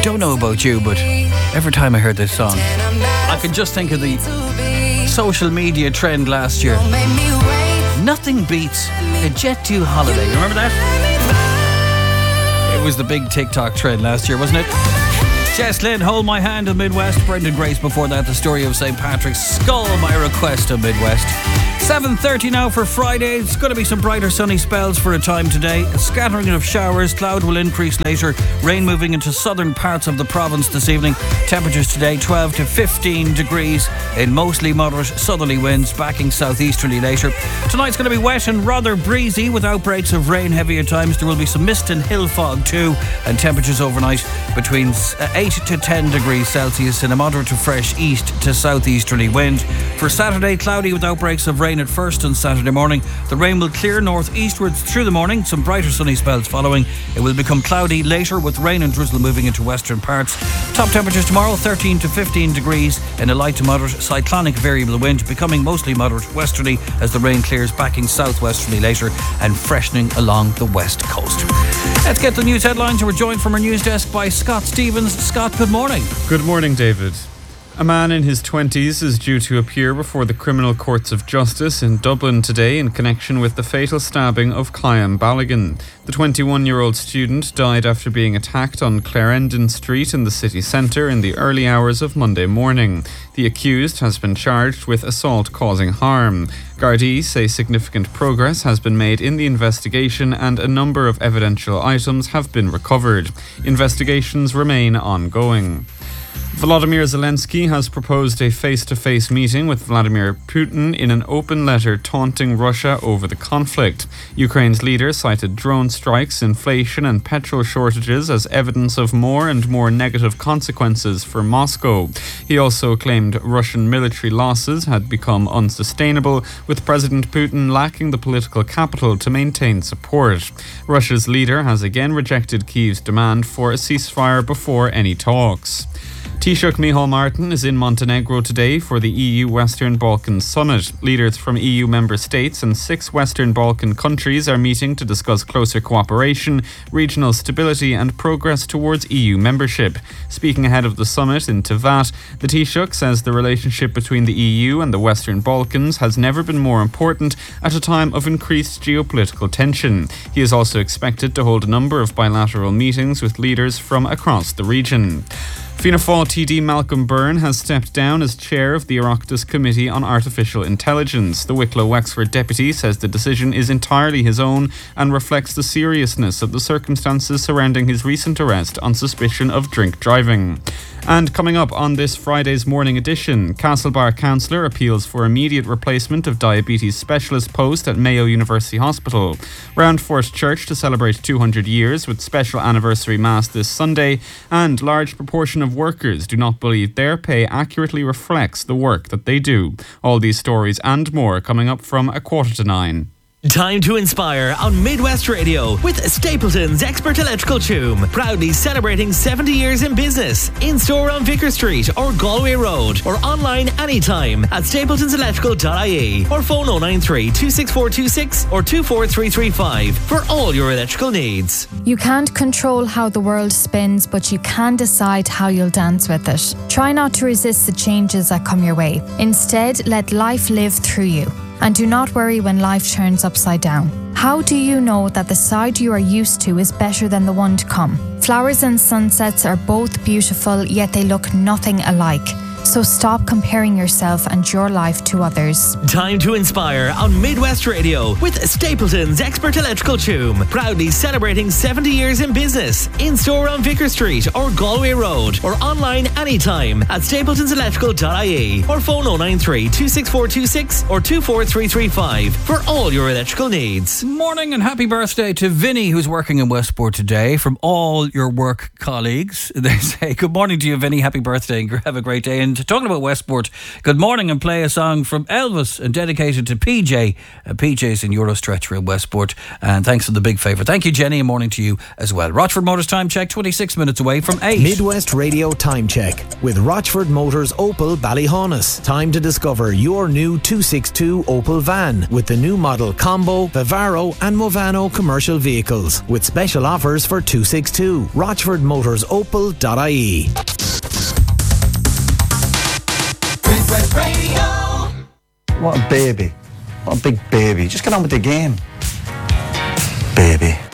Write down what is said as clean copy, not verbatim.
Don't know about you, but every time I heard this song, I can just think of the social media trend last year. Nothing beats a Jet2 holiday. You remember that? It was the big TikTok trend last year, wasn't it? Jess Lynn, Hold My Hand on Midwest. Brendan Grace before that, the story of St. Patrick's Skull, My Request on Midwest. 7:30 now for Friday. It's going to be some brighter sunny spells for a time today. A scattering of showers. Cloud will increase later. Rain moving into southern parts of the province this evening. Temperatures today 12 to 15 degrees in mostly moderate southerly winds, backing southeasterly later. Tonight's going to be wet and rather breezy with outbreaks of rain heavy at times. There will be some mist and hill fog too, and temperatures overnight between 8 to 10 degrees Celsius in a moderate to fresh east to southeasterly wind. For Saturday, cloudy with outbreaks of rain at first on Saturday morning. The rain will clear northeastwards through the morning, some brighter sunny spells following. It will become cloudy later with rain and drizzle moving into western parts. Top temperatures tomorrow 13 to 15 degrees in a light to moderate cyclonic variable wind, becoming mostly moderate westerly as the rain clears, backing southwesterly later and freshening along the west coast. Let's get the news headlines. We're joined from our news desk by Scott Stevens. Scott, good morning. Good morning, David. A man in his 20s is due to appear before the Criminal Courts of Justice in Dublin today in connection with the fatal stabbing of Cliam Balogun. The 21-year-old student died after being attacked on Clarendon Street in the city centre in the early hours of Monday morning. The accused has been charged with assault causing harm. Gardaí say significant progress has been made in the investigation and a number of evidential items have been recovered. Investigations remain ongoing. Volodymyr Zelensky has proposed a face-to-face meeting with Vladimir Putin in an open letter taunting Russia over the conflict. Ukraine's leader cited drone strikes, inflation and petrol shortages as evidence of more and more negative consequences for Moscow. He also claimed Russian military losses had become unsustainable, with President Putin lacking the political capital to maintain support. Russia's leader has again rejected Kyiv's demand for a ceasefire before any talks. Taoiseach Micheál Martin is in Montenegro today for the EU Western Balkans Summit. Leaders from EU member states and 6 Western Balkan countries are meeting to discuss closer cooperation, regional stability and progress towards EU membership. Speaking ahead of the summit in Tivat, the Taoiseach says the relationship between the EU and the Western Balkans has never been more important at a time of increased geopolitical tension. He is also expected to hold a number of bilateral meetings with leaders from across the region. Fianna Fáil TD Malcolm Byrne has stepped down as chair of the Oireachtas Committee on Artificial Intelligence. The Wicklow Wexford deputy says the decision is entirely his own and reflects the seriousness of the circumstances surrounding his recent arrest on suspicion of drink driving. And coming up on this Friday's morning edition, Castlebar councillor appeals for immediate replacement of diabetes specialist post at Mayo University Hospital. Roundfort Church to celebrate 200 years with special anniversary mass this Sunday, and large proportion of workers do not believe their pay accurately reflects the work that they do. All these stories and more coming up from 8:45. Time to inspire on Midwest Radio with Stapleton's Expert Electrical Choom. Proudly celebrating 70 years in business. In store on Vicar Street or Galway Road, or online anytime at stapletonselectrical.ie or phone 093 26426 or 24335 for all your electrical needs. You can't control how the world spins, but you can decide how you'll dance with it. Try not to resist the changes that come your way. Instead, let life live through you. And do not worry when life turns upside down. How do you know that the side you are used to is better than the one to come? Flowers and sunsets are both beautiful, yet they look nothing alike. So stop comparing yourself and your life to others. Time to inspire on Midwest Radio with Stapleton's Expert Electrical Choom. Proudly celebrating 70 years in business. In store on Vicar Street or Galway Road, or online anytime at stapletonselectrical.ie or phone 093 26426 or 24335 for all your electrical needs. Morning and happy birthday to Vinny, who's working in Westport today. From all your work colleagues, they say good morning to you, Vinny. Happy birthday and have a great day. And And talking about Westport, good morning, and play a song from Elvis and dedicated to PJ. PJ's in Eurostretcher in Westport. And thanks for the big favour. Thank you, Jenny, and morning to you as well. Rochford Motors time check, 26 minutes away from 8. Midwest Radio time check with Rochford Motors Opel Ballyhaunis. Time to discover your new 262 Opel van with the new model Combo, Vivaro and Movano commercial vehicles with special offers for 262. RochfordMotorsOpel.ie. Midwest Radio. What a baby. What a big baby. Just get on with the game. Baby.